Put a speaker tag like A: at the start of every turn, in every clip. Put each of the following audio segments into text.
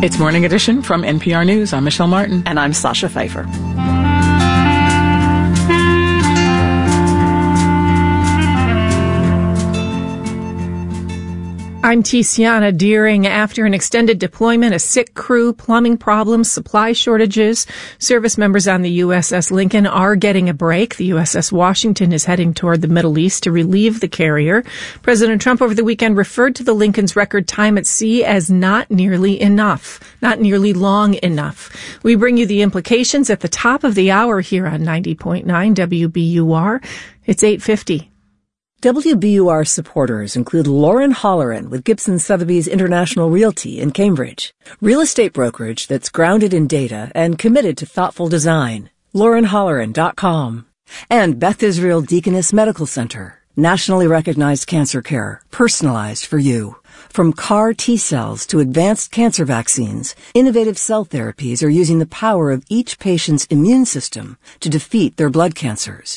A: It's Morning Edition from NPR News. I'm Michelle Martin.
B: And I'm Sasha Pfeiffer.
C: I'm Tiziana Deering. After an extended deployment, a sick crew, plumbing problems, supply shortages, service members on the USS Lincoln are getting a break. The USS Washington is heading toward the Middle East to relieve the carrier. President Trump over the weekend referred to the Lincoln's record time at sea as not nearly long enough. We bring you the implications at the top of the hour here on 90.9 WBUR. It's 8:50.
D: WBUR supporters include Lauren Holleran with Gibson Sotheby's International Realty in Cambridge, real estate brokerage that's grounded in data and committed to thoughtful design. LaurenHolleran.com. And Beth Israel Deaconess Medical Center, nationally recognized cancer care, personalized for you. From CAR T-cells to advanced cancer vaccines, innovative cell therapies are using the power of each patient's immune system to defeat their blood cancers.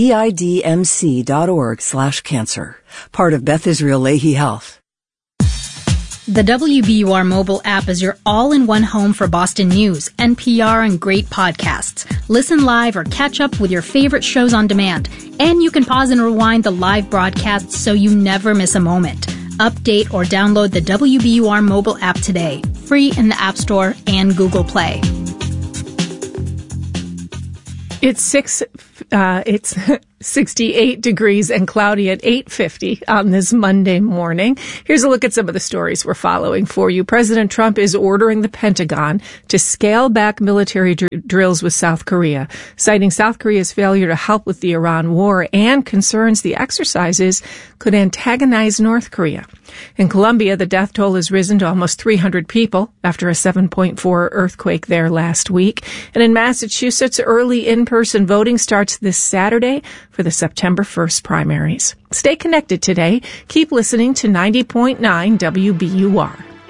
D: BIDMC.org/cancer. Part of Beth Israel Lahey Health.
E: The WBUR mobile app is your all-in-one home for Boston news, NPR, and great podcasts. Listen live or catch up with your favorite shows on demand. And you can pause and rewind the live broadcasts so you never miss a moment. Update or download the WBUR mobile app today. Free in the App Store and Google Play.
C: It's 68 degrees and cloudy at 8:50 on this Monday morning. Here's a look at some of the stories we're following for you. President Trump is ordering the Pentagon to scale back military drills with South Korea, citing South Korea's failure to help with the Iran war and concerns the exercises could antagonize North Korea. In Colombia, the death toll has risen to almost 300 people after a 7.4 earthquake there last week. And in Massachusetts, early in-person voting starts this Saturday for the September 1st primaries. Stay connected today. Keep listening to 90.9 WBUR.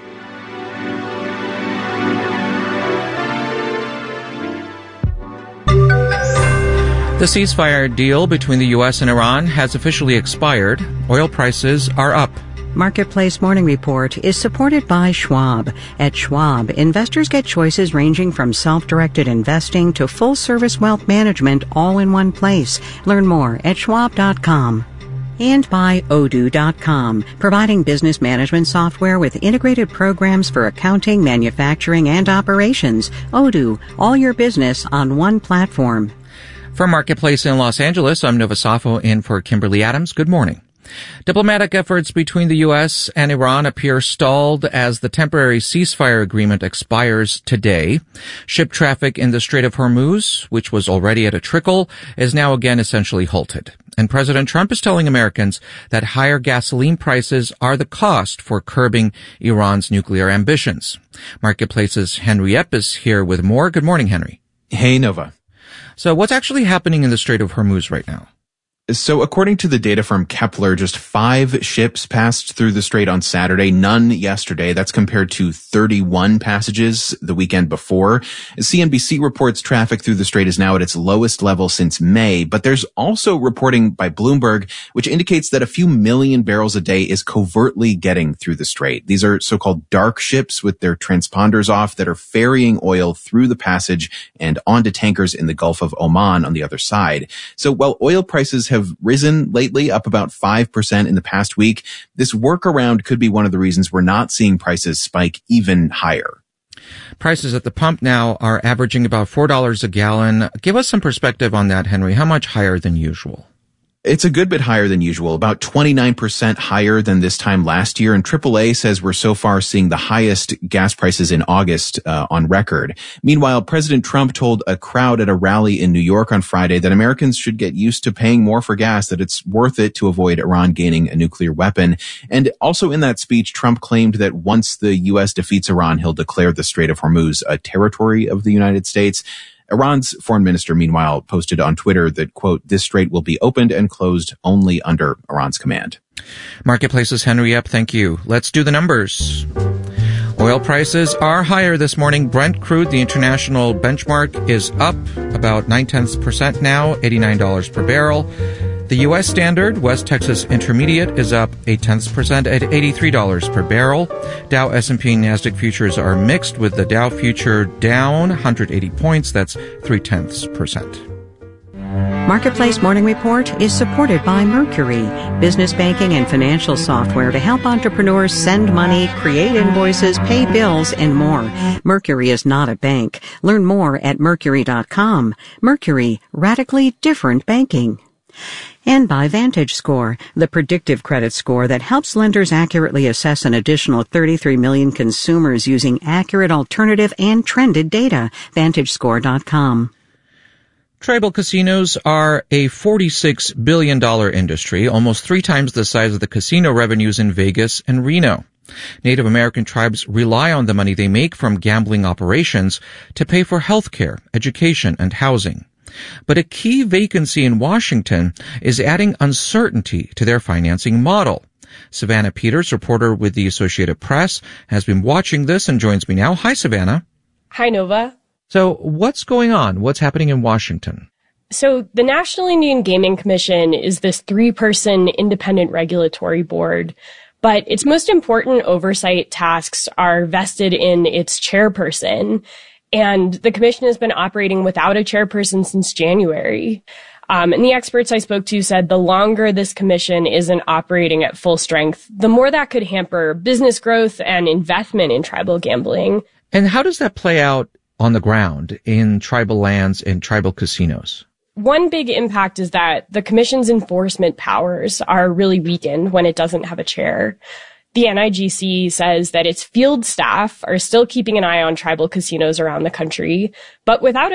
F: The ceasefire deal between the U.S. and Iran has officially expired. Oil prices are up.
G: Marketplace Morning Report is supported by Schwab. At Schwab, investors get choices ranging from self-directed investing to full-service wealth management all in one place. Learn more at schwab.com. And by Odoo.com, providing business management software with integrated programs for accounting, manufacturing, and operations. Odoo, all your business on one platform.
F: From Marketplace in Los Angeles, I'm Nova Safo in for Kimberly Adams. Good morning. Diplomatic efforts between the U.S. and Iran appear stalled as the temporary ceasefire agreement expires today. Ship traffic in the Strait of Hormuz, which was already at a trickle, is now again essentially halted. And President Trump is telling Americans that higher gasoline prices are the cost for curbing Iran's nuclear ambitions. Marketplace's Henry Epp is here with more. Good morning, Henry.
H: Hey, Nova.
F: So what's actually happening in the Strait of Hormuz right now?
H: So according to the data from Kepler, just 5 ships passed through the strait on Saturday, none yesterday. That's compared to 31 passages the weekend before. CNBC reports traffic through the strait is now at its lowest level since May, but there's also reporting by Bloomberg, which indicates that a few million barrels a day is covertly getting through the strait. These are so-called dark ships with their transponders off that are ferrying oil through the passage and onto tankers in the Gulf of Oman on the other side. So while oil prices have risen lately, up about 5% in the past week, this workaround could be one of the reasons we're not seeing prices spike even higher.
F: Prices at the pump now are averaging about $4 a gallon. Give us some perspective on that, Henry. How much higher than usual?
H: It's a good bit higher than usual, about 29% higher than this time last year. And AAA says we're so far seeing the highest gas prices in August on record. Meanwhile, President Trump told a crowd at a rally in New York on Friday that Americans should get used to paying more for gas, that it's worth it to avoid Iran gaining a nuclear weapon. And also in that speech, Trump claimed that once the U.S. defeats Iran, he'll declare the Strait of Hormuz a territory of the United States. Iran's foreign minister, meanwhile, posted on Twitter that, quote, this strait will be opened and closed only under Iran's command.
F: Marketplace's Henry Epp, thank you. Let's do the numbers. Oil prices are higher this morning. Brent crude, the international benchmark, is up about 0.9% now, $89 per barrel. The U.S. Standard West Texas Intermediate is up 0.8% at $83 per barrel. Dow, S&P, and NASDAQ futures are mixed, with the Dow future down 180 points. That's 0.3%.
G: Marketplace Morning Report is supported by Mercury, business banking and financial software to help entrepreneurs send money, create invoices, pay bills, and more. Mercury is not a bank. Learn more at Mercury.com. Mercury, radically different banking. And by VantageScore, the predictive credit score that helps lenders accurately assess an additional 33 million consumers using accurate, alternative, and trended data. VantageScore.com.
F: Tribal casinos are a $46 billion industry, almost 3 times the size of the casino revenues in Vegas and Reno. Native American tribes rely on the money they make from gambling operations to pay for health care, education, and housing. But a key vacancy in Washington is adding uncertainty to their financing model. Savannah Peters, reporter with the Associated Press, has been watching this and joins me now. Hi, Savannah.
B: Hi, Nova.
F: So what's going on? What's happening in Washington?
B: So the National Indian Gaming Commission is this 3-person independent regulatory board, but its most important oversight tasks are vested in its chairperson. And the commission has been operating without a chairperson since January. And the experts I spoke to said the longer this commission isn't operating at full strength, the more that could hamper business growth and investment in tribal gambling.
F: And how does that play out on the ground in tribal lands and tribal casinos?
B: One big impact is that the commission's enforcement powers are really weakened when it doesn't have a chair. The NIGC says that its field staff are still keeping an eye on tribal casinos around the country, but without a